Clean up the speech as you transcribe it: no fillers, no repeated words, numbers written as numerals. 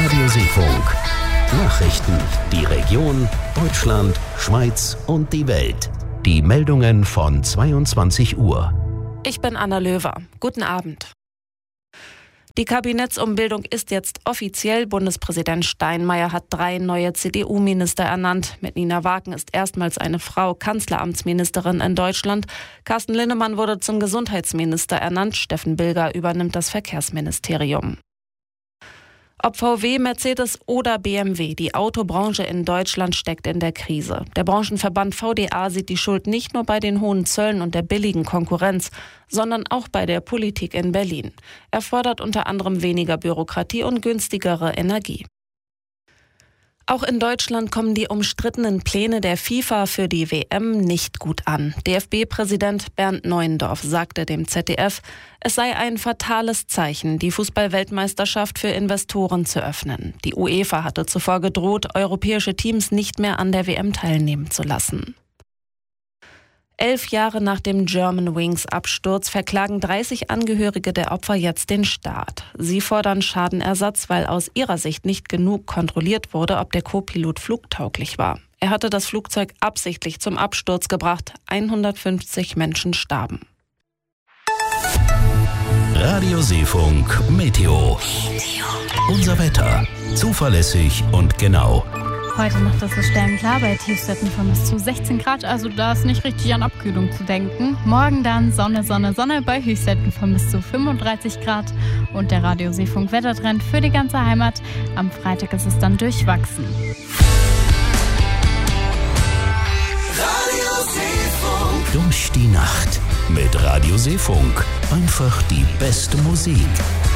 Radio Seefunk. Nachrichten, die Region, Deutschland, Schweiz und die Welt. Die Meldungen von 22 Uhr. Ich bin Anna Löwer. Guten Abend. Die Kabinettsumbildung ist jetzt offiziell. Bundespräsident Steinmeier hat 3 neue CDU-Minister ernannt. Mit Nina Wagen ist erstmals eine Frau Kanzleramtsministerin in Deutschland. Carsten Linnemann wurde zum Gesundheitsminister ernannt. Steffen Bilger übernimmt das Verkehrsministerium. Ob VW, Mercedes oder BMW, die Autobranche in Deutschland steckt in der Krise. Der Branchenverband VDA sieht die Schuld nicht nur bei den hohen Zöllen und der billigen Konkurrenz, sondern auch bei der Politik in Berlin. Er fordert unter anderem weniger Bürokratie und günstigere Energie. Auch in Deutschland kommen die umstrittenen Pläne der FIFA für die WM nicht gut an. DFB-Präsident Bernd Neuendorf sagte dem ZDF, es sei ein fatales Zeichen, die Fußball-Weltmeisterschaft für Investoren zu öffnen. Die UEFA hatte zuvor gedroht, europäische Teams nicht mehr an der WM teilnehmen zu lassen. 11 Jahre nach dem Germanwings-Absturz verklagen 30 Angehörige der Opfer jetzt den Staat. Sie fordern Schadenersatz, weil aus ihrer Sicht nicht genug kontrolliert wurde, ob der Co-Pilot flugtauglich war. Er hatte das Flugzeug absichtlich zum Absturz gebracht. 150 Menschen starben. Radio Seefunk Meteo. Unser Wetter. Zuverlässig und genau. Heute Nacht ist es sternklar bei Tiefstwerten von bis zu 16 Grad, also da ist nicht richtig an Abkühlung zu denken. Morgen dann Sonne, Sonne, Sonne bei Höchstwerten von bis zu 35 Grad und der Radio Seefunk Wettertrend für die ganze Heimat. Am Freitag ist es dann durchwachsen. Radio Seefunk. Durch die Nacht mit Radio Seefunk. Einfach die beste Musik.